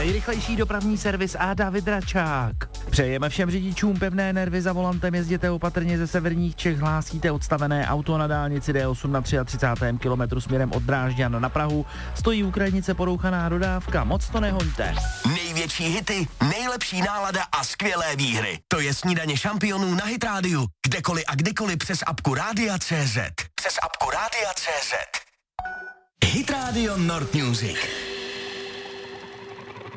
Nejrychlejší dopravní servis a David Račák. Přejeme všem řidičům pevné nervy za volantem, jezděte opatrně ze severních Čech, hlásíte odstavené auto na dálnici D8 na 33. kilometru směrem od Drážďan na Prahu, stojí u krajnice porouchaná dodávka, moc to nehoňte. Největší hity, nejlepší nálada a skvělé výhry. To je Snídaně šampionů na Hit Radio. Kdekoliv a kdykoliv přes apku Rádia.cz. Přes apku Rádia.cz. Hit Radio Nord Music.